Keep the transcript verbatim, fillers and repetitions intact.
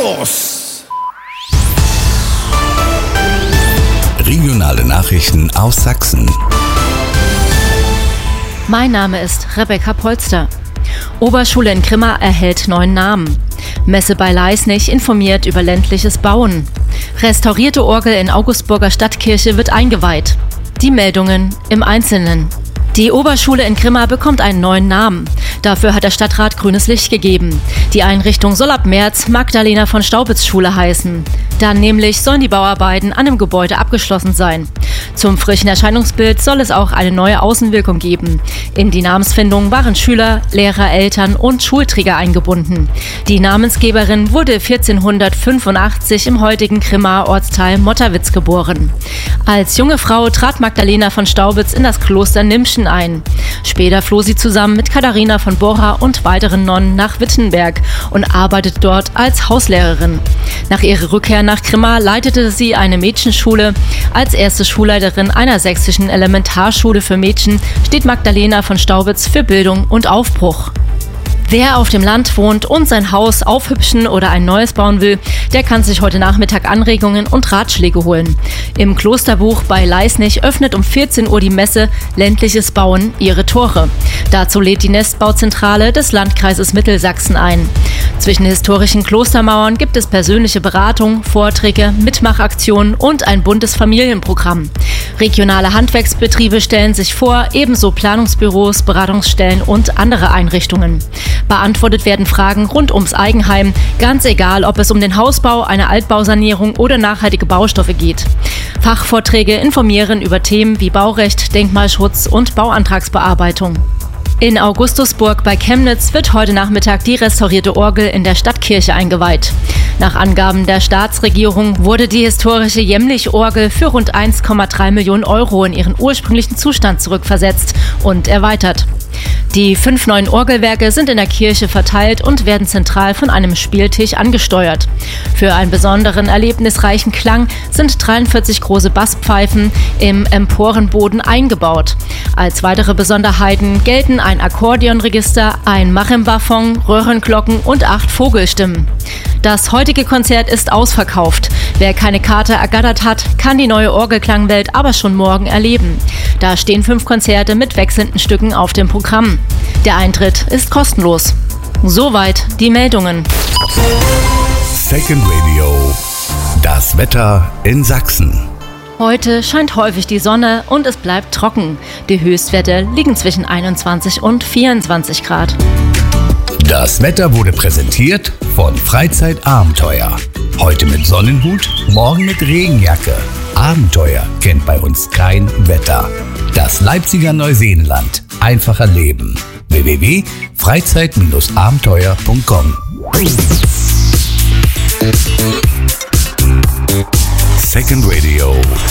los! Regionale Nachrichten aus Sachsen. Mein Name ist Rebecca Polster. Oberschule in Grimma erhält neuen Namen. Messe bei Leisnig informiert über ländliches Bauen. Restaurierte Orgel in Augustburger Stadtkirche wird eingeweiht. Die Meldungen im Einzelnen. Die Oberschule in Grimma bekommt einen neuen Namen. Dafür hat der Stadtrat grünes Licht gegeben. Die Einrichtung soll ab März Magdalena von Staubitz Schule heißen. Dann nämlich sollen die Bauarbeiten an dem Gebäude abgeschlossen sein. Zum frischen Erscheinungsbild soll es auch eine neue Außenwirkung geben. In die Namensfindung waren Schüler, Lehrer, Eltern und Schulträger eingebunden. Die Namensgeberin wurde vierzehnhundertfünfundachtzig im heutigen Grimmaer Ortsteil Motterwitz geboren. Als junge Frau trat Magdalena von Staubitz in das Kloster Nimschen ein. Später floh sie zusammen mit Katharina von Bora und weiteren Nonnen nach Wittenberg und arbeitete dort als Hauslehrerin. Nach ihrer Rückkehr nach Grimma leitete sie eine Mädchenschule. Als erste Schulleiterin einer sächsischen Elementarschule für Mädchen steht Magdalena von Staubitz für Bildung und Aufbruch. Wer auf dem Land wohnt und sein Haus aufhübschen oder ein neues bauen will, der kann sich heute Nachmittag Anregungen und Ratschläge holen. Im Klosterbuch bei Leisnig öffnet um vierzehn Uhr die Messe Ländliches Bauen ihre Tore. Dazu lädt die Nestbauzentrale des Landkreises Mittelsachsen ein. Zwischen historischen Klostermauern gibt es persönliche Beratung, Vorträge, Mitmachaktionen und ein buntes Familienprogramm. Regionale Handwerksbetriebe stellen sich vor, ebenso Planungsbüros, Beratungsstellen und andere Einrichtungen. Beantwortet werden Fragen rund ums Eigenheim, ganz egal, ob es um den Hausbau, eine Altbausanierung oder nachhaltige Baustoffe geht. Fachvorträge informieren über Themen wie Baurecht, Denkmalschutz und Bauantragsbearbeitung. In Augustusburg bei Chemnitz wird heute Nachmittag die restaurierte Orgel in der Stadtkirche eingeweiht. Nach Angaben der Staatsregierung wurde die historische Jämlich-Orgel für rund eins Komma drei Millionen Euro in ihren ursprünglichen Zustand zurückversetzt und erweitert. Die fünf neuen Orgelwerke sind in der Kirche verteilt und werden zentral von einem Spieltisch angesteuert. Für einen besonderen, erlebnisreichen Klang sind dreiundvierzig große Basspfeifen im Emporenboden eingebaut. Als weitere Besonderheiten gelten ein Akkordeonregister, ein Marimbaphon, Röhrenglocken und acht Vogelstimmen. Das heutige Konzert ist ausverkauft. Wer keine Karte ergattert hat, kann die neue Orgelklangwelt aber schon morgen erleben. Da stehen fünf Konzerte mit wechselnden Stücken auf dem Programm. Der Eintritt ist kostenlos. Soweit die Meldungen. Second Radio. Das Wetter in Sachsen. Heute scheint häufig die Sonne und es bleibt trocken. Die Höchstwerte liegen zwischen einundzwanzig und vierundzwanzig Grad. Das Wetter wurde präsentiert von Freizeitabenteuer. Heute mit Sonnenhut, morgen mit Regenjacke. Abenteuer kennt bei uns kein Wetter. Das Leipziger Neuseenland. Einfacher Leben. w w w punkt freizeit abenteuer punkt com Second Radio.